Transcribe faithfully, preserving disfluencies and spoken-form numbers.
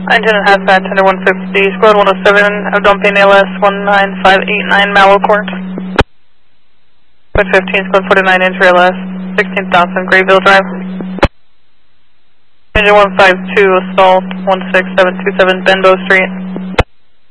Engine and hazmat, tender one fifty, squad one oh seven, dumping A L S one nine five eight nine, Mallow Court. Squad fifteen, squad forty-nine, entry L S, sixteen thousand, Grayville Drive. Engine one five two, assault one six seven two seven, Benbow Street.